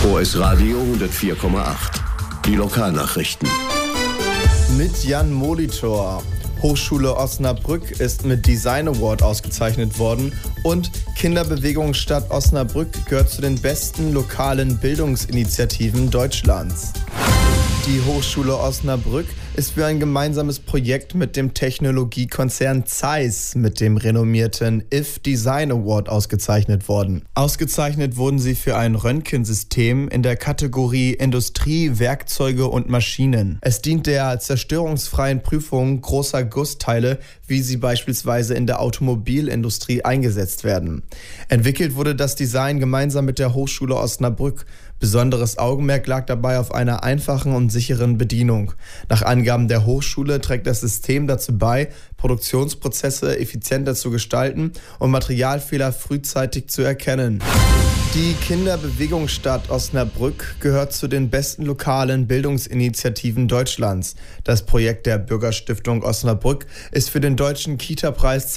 OS Radio 104,8. Die Lokalnachrichten. Mit Jan Molitor. Hochschule Osnabrück ist mit Design Award ausgezeichnet worden und Kinderbewegungsstadt Osnabrück gehört zu den besten lokalen Bildungsinitiativen Deutschlands. Die Hochschule Osnabrück ist für ein gemeinsames Projekt mit dem Technologiekonzern Zeiss mit dem renommierten IF Design Award ausgezeichnet worden. Ausgezeichnet wurden sie für ein Röntgensystem in der Kategorie Industrie, Werkzeuge und Maschinen. Es dient der zerstörungsfreien Prüfung großer Gussteile, wie sie beispielsweise in der Automobilindustrie eingesetzt werden. Entwickelt wurde das Design gemeinsam mit der Hochschule Osnabrück. Besonderes Augenmerk lag dabei auf einer einfachen und sicheren Bedienung. Nach Angaben der Hochschule trägt das System dazu bei, Produktionsprozesse effizienter zu gestalten und Materialfehler frühzeitig zu erkennen. Die Kinderbewegungsstadt Osnabrück gehört zu den besten lokalen Bildungsinitiativen Deutschlands. Das Projekt der Bürgerstiftung Osnabrück ist für den Deutschen Kita-Preis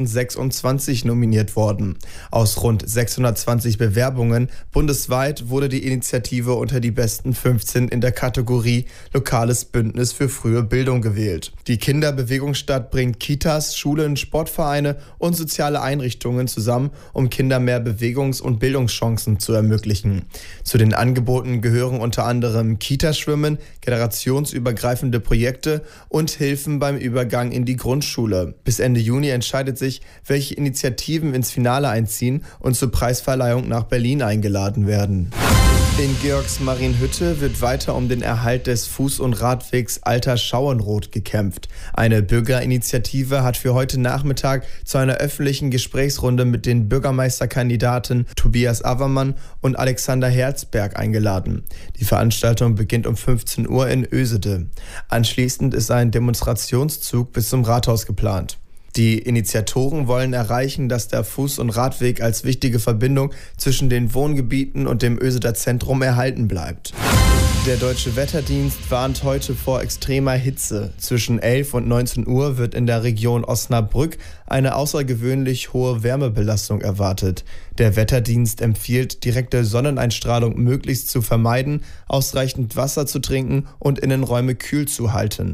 2026 nominiert worden. Aus rund 620 Bewerbungen bundesweit wurde die Initiative unter die besten 15 in der Kategorie Lokales Bündnis für frühe Bildung gewählt. Die Kinderbewegungsstadt bringt Kitas, Schulen, Sportvereine und soziale Einrichtungen zusammen, um Kindern mehr Bewegungs- und Bildungschancen zu ermöglichen. Zu den Angeboten gehören unter anderem Kitaschwimmen, generationsübergreifende Projekte und Hilfen beim Übergang in die Grundschule. Bis Ende Juni entscheidet sich, welche Initiativen ins Finale einziehen und zur Preisverleihung nach Berlin eingeladen werden. In Georgsmarienhütte wird weiter um den Erhalt des Fuß- und Radwegs Alter Schauenroth gekämpft. Eine Bürgerinitiative hat für heute Nachmittag zu einer öffentlichen Gesprächsrunde mit den Bürgermeisterkandidaten Tobias Avermann und Alexander Herzberg eingeladen. Die Veranstaltung beginnt um 15 Uhr in Ösede. Anschließend ist ein Demonstrationszug bis zum Rathaus geplant. Die Initiatoren wollen erreichen, dass der Fuß- und Radweg als wichtige Verbindung zwischen den Wohngebieten und dem Öseder Zentrum erhalten bleibt. Der Deutsche Wetterdienst warnt heute vor extremer Hitze. Zwischen 11 und 19 Uhr wird in der Region Osnabrück eine außergewöhnlich hohe Wärmebelastung erwartet. Der Wetterdienst empfiehlt, direkte Sonneneinstrahlung möglichst zu vermeiden, ausreichend Wasser zu trinken und Innenräume kühl zu halten.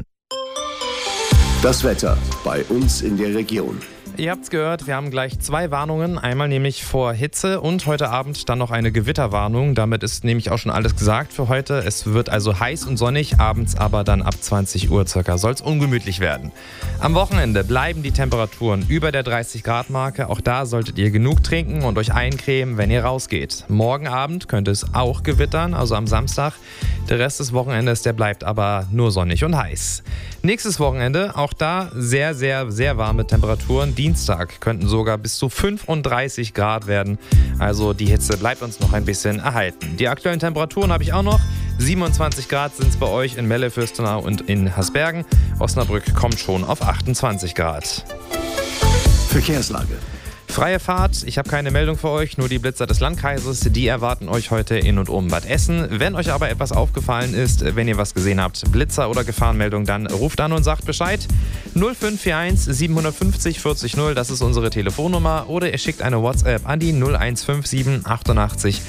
Das Wetter bei uns in der Region. Ihr habt's gehört, wir haben gleich 2 Warnungen. Einmal nämlich vor Hitze und heute Abend dann noch eine Gewitterwarnung. Damit ist nämlich auch schon alles gesagt für heute. Es wird also heiß und sonnig, abends aber dann ab 20 Uhr circa soll es ungemütlich werden. Am Wochenende bleiben die Temperaturen über der 30-Grad-Marke. Auch da solltet ihr genug trinken und euch eincremen, wenn ihr rausgeht. Morgen Abend könnte es auch gewittern, also am Samstag. Der Rest des Wochenendes, der bleibt aber nur sonnig und heiß. Nächstes Wochenende, auch da sehr, sehr, sehr warme Temperaturen. Dienstag könnten sogar bis zu 35 Grad werden. Also die Hitze bleibt uns noch ein bisschen erhalten. Die aktuellen Temperaturen habe ich auch noch. 27 Grad sind es bei euch in Melle-Fürstenau und in Hasbergen. Osnabrück kommt schon auf 28 Grad. Verkehrslage. Freie Fahrt, ich habe keine Meldung für euch, nur die Blitzer des Landkreises, die erwarten euch heute in und um Bad Essen. Wenn euch aber etwas aufgefallen ist, wenn ihr was gesehen habt, Blitzer oder Gefahrenmeldung, dann ruft an und sagt Bescheid. 0541 750 40 0, das ist unsere Telefonnummer, oder ihr schickt eine WhatsApp an die 0157 88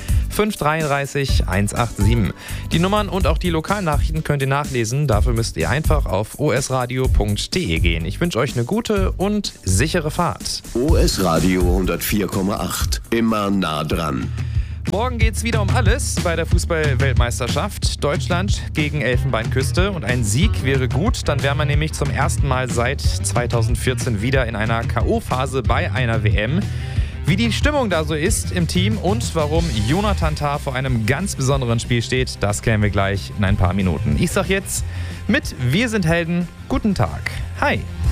533 187. Die Nummern und auch die Lokalnachrichten könnt ihr nachlesen, dafür müsst ihr einfach auf osradio.de gehen. Ich wünsche euch eine gute und sichere Fahrt. OS Radio 104,8. Immer nah dran. Morgen geht's wieder um alles bei der Fußball-Weltmeisterschaft. Deutschland gegen Elfenbeinküste. Und ein Sieg wäre gut. Dann wäre man nämlich zum ersten Mal seit 2014 wieder in einer K.O.-Phase bei einer WM. Wie die Stimmung da so ist im Team und warum Jonathan Tah vor einem ganz besonderen Spiel steht, das klären wir gleich in ein paar Minuten. Ich sag jetzt mit Wir sind Helden, guten Tag. Hi.